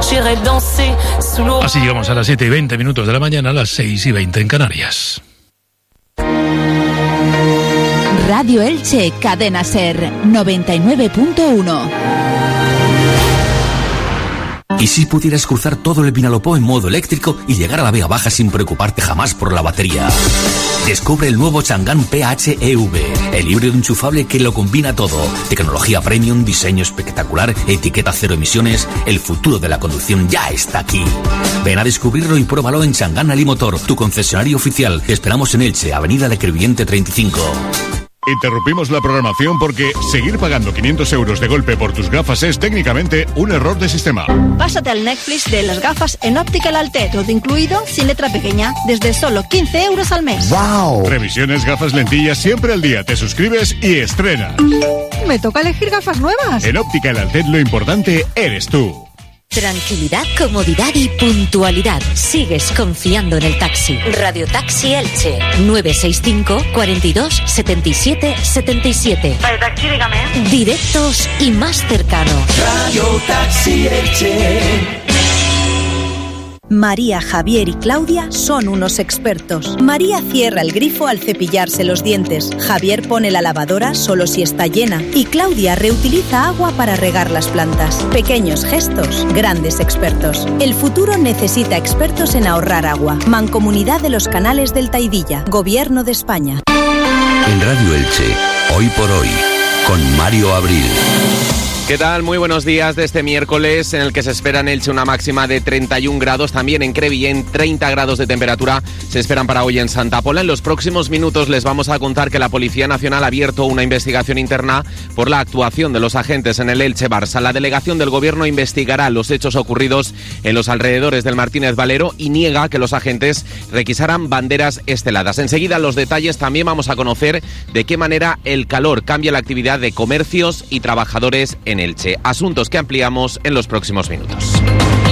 Así llegamos a las 7:20 de la mañana, a las 6:20 en Canarias. Radio Elche, Cadena Ser, 99.1. ¿Y si pudieras cruzar todo el Vinalopó en modo eléctrico y llegar a la Vega Baja sin preocuparte jamás por la batería? Descubre el nuevo Chang'an PHEV, el híbrido enchufable que lo combina todo. Tecnología premium, diseño espectacular, etiqueta cero emisiones. El futuro de la conducción ya está aquí. Ven a descubrirlo y pruébalo en Chang'an Alimotor, tu concesionario oficial. Te esperamos en Elche, Avenida de Crevillente 35. Interrumpimos la programación porque seguir pagando 500 euros de golpe por tus gafas es técnicamente un error de sistema. Pásate al Netflix de las gafas en Optical Altet, todo incluido, sin letra pequeña, desde solo 15 euros al mes. ¡Wow! Revisiones, gafas, lentillas, siempre al día. Te suscribes y estrenas. Me toca elegir gafas nuevas. En Optical Altet lo importante eres tú. Tranquilidad, comodidad y puntualidad. Sigues confiando en el taxi. Radio Taxi Elche, 965 42 77 77. Vale, taxi, dígame. Directos y más cercano. Radio Taxi Elche. María, Javier y Claudia son unos expertos. María cierra el grifo al cepillarse los dientes. Javier pone la lavadora solo si está llena. Y Claudia reutiliza agua para regar las plantas. Pequeños gestos, grandes expertos. El futuro necesita expertos en ahorrar agua. Mancomunidad de los Canales del Taidilla. Gobierno de España. En Radio Elche, hoy por hoy, con Mario Abril. ¿Qué tal? Muy buenos días de este miércoles en el que se espera en Elche una máxima de 31 grados, también en Crevillent 30 grados de temperatura se esperan para hoy en Santa Pola. En los próximos minutos les vamos a contar que la Policía Nacional ha abierto una investigación interna por la actuación de los agentes en el Elche-Barça. La delegación del Gobierno investigará los hechos ocurridos en los alrededores del Martínez Valero y niega que los agentes requisaran banderas esteladas. Enseguida los detalles, también vamos a conocer de qué manera el calor cambia la actividad de comercios y trabajadores en Elche. Asuntos que ampliamos en los próximos minutos.